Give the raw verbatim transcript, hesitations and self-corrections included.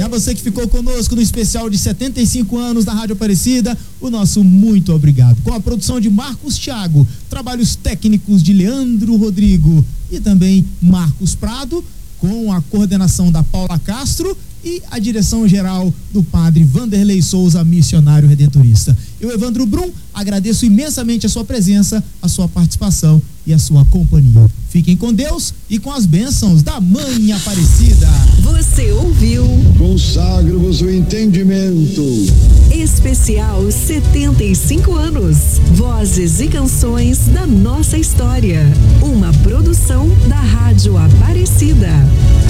você que ficou conosco no especial de setenta e cinco anos da Rádio Aparecida, o nosso muito obrigado. Com a produção de Marcos Thiago, trabalhos técnicos de Leandro Rodrigo e também Marcos Prado, com a coordenação da Paula Castro e a direção geral do padre Vanderlei Souza, missionário redentorista. Eu, Evandro Brum, agradeço imensamente a sua presença, a sua participação e a sua companhia. Fiquem com Deus e com as bênçãos da Mãe Aparecida. Você ouviu? Consagro-vos o entendimento. Especial setenta e cinco anos. Vozes e canções da nossa história. Uma produção da Rádio Aparecida.